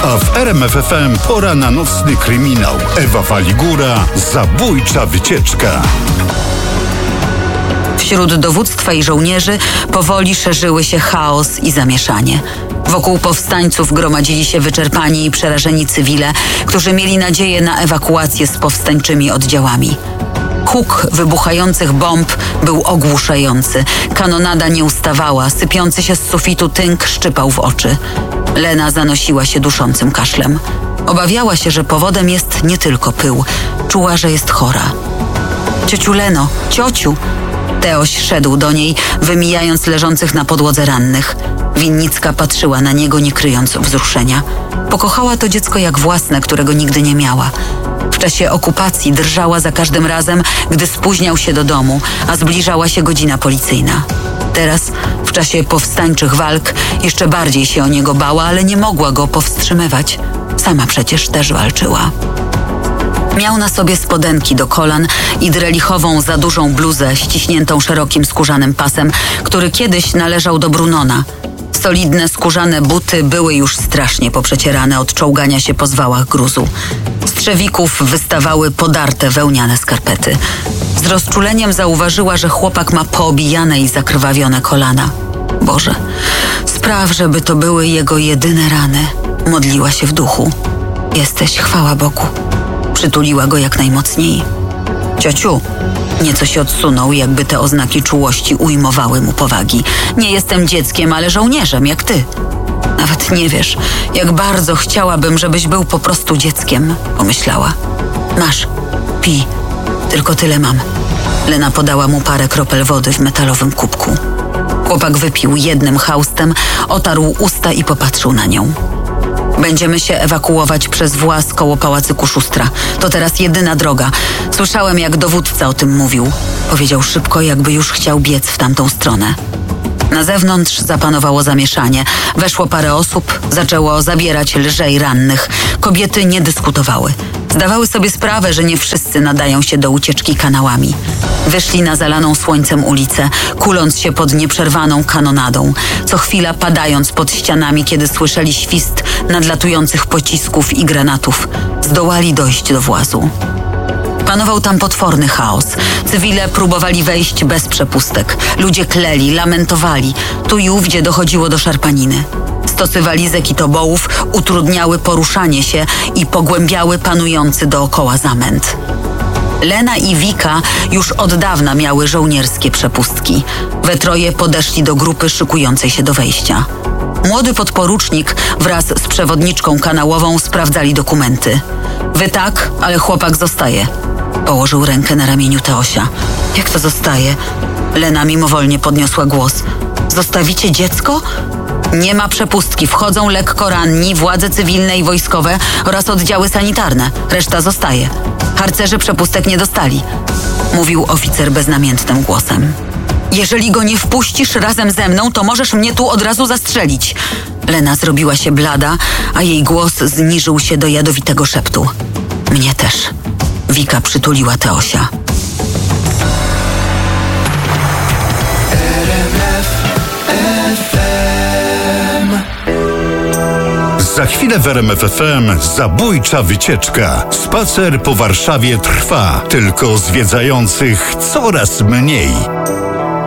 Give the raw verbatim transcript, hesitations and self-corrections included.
A w R M F F M pora na nocny kryminał. Ewa Waligura, zabójcza wycieczka. Wśród dowództwa i żołnierzy powoli szerzyły się chaos i zamieszanie. Wokół powstańców gromadzili się wyczerpani i przerażeni cywile, którzy mieli nadzieję na ewakuację z powstańczymi oddziałami. Huk wybuchających bomb był ogłuszający. Kanonada nie ustawała, sypiący się z sufitu tynk szczypał w oczy. Lena zanosiła się duszącym kaszlem. Obawiała się, że powodem jest nie tylko pył. Czuła, że jest chora. Ciociu Leno, ciociu! Teoś szedł do niej, wymijając leżących na podłodze rannych. Winnicka patrzyła na niego, nie kryjąc wzruszenia. Pokochała to dziecko jak własne, którego nigdy nie miała. W czasie okupacji drżała za każdym razem, gdy spóźniał się do domu, a zbliżała się godzina policyjna. Teraz, w czasie powstańczych walk, jeszcze bardziej się o niego bała, ale nie mogła go powstrzymywać. Sama przecież też walczyła. Miał na sobie spodenki do kolan i drelichową za dużą bluzę ściśniętą szerokim skórzanym pasem, który kiedyś należał do Brunona. Solidne skórzane buty były już strasznie poprzecierane od czołgania się po zwałach gruzu. Z trzewików wystawały podarte wełniane skarpety. Z rozczuleniem zauważyła, że chłopak ma poobijane i zakrwawione kolana. Boże, spraw, żeby to były jego jedyne rany. Modliła się w duchu. Jesteś, chwała Bogu. Przytuliła go jak najmocniej. Ciociu, nieco się odsunął, jakby te oznaki czułości ujmowały mu powagi. Nie jestem dzieckiem, ale żołnierzem, jak ty. Nawet nie wiesz, jak bardzo chciałabym, żebyś był po prostu dzieckiem, pomyślała. Masz, pij, tylko tyle mam. Lena podała mu parę kropel wody w metalowym kubku. Chłopak wypił jednym chaustem, otarł usta i popatrzył na nią. Będziemy się ewakuować przez włas koło pałacyku Szustra. To teraz jedyna droga. Słyszałem, jak dowódca o tym mówił. Powiedział szybko, jakby już chciał biec w tamtą stronę. Na zewnątrz zapanowało zamieszanie. Weszło parę osób, zaczęło zabierać lżej rannych. Kobiety nie dyskutowały. Zdawały sobie sprawę, że nie wszyscy nadają się do ucieczki kanałami. Wyszli na zalaną słońcem ulicę, kuląc się pod nieprzerwaną kanonadą, co chwila padając pod ścianami, kiedy słyszeli świst nadlatujących pocisków i granatów. Zdołali dojść do włazu. Panował tam potworny chaos. Cywile próbowali wejść bez przepustek. Ludzie kleli, lamentowali. Tu i ówdzie dochodziło do szarpaniny. Stosy walizek i tobołów utrudniały poruszanie się i pogłębiały panujący dookoła zamęt. Lena i Wika już od dawna miały żołnierskie przepustki. We troje podeszli do grupy szykującej się do wejścia. Młody podporucznik wraz z przewodniczką kanałową sprawdzali dokumenty. Wy tak, ale chłopak zostaje. Położył rękę na ramieniu Teosia. Jak to zostaje? Lena mimowolnie podniosła głos. Zostawicie dziecko? Nie ma przepustki. Wchodzą lekko ranni, władze cywilne i wojskowe oraz oddziały sanitarne. Reszta zostaje. Harcerze przepustek nie dostali. Mówił oficer beznamiętnym głosem. Jeżeli go nie wpuścisz razem ze mną, to możesz mnie tu od razu zastrzelić. Lena zrobiła się blada, a jej głos zniżył się do jadowitego szeptu. Mnie też. Wika przytuliła Teosia. Za chwilę w R M F F M zabójcza wycieczka. Spacer po Warszawie trwa, tylko zwiedzających coraz mniej.